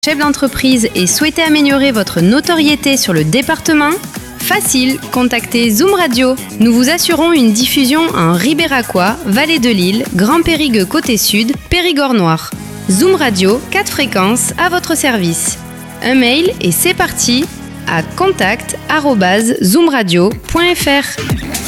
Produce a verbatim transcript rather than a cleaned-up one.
Chef d'entreprise et souhaitez améliorer votre notoriété sur le département? Facile, contactez Zoom Radio. Nous vous assurons une diffusion en Ribéracois, Vallée de Lille, Grand Périgueux côté sud, Périgord noir. Zoom Radio, quatre fréquences à votre service. Un mail et c'est parti à contact arobase zoomradio point fr.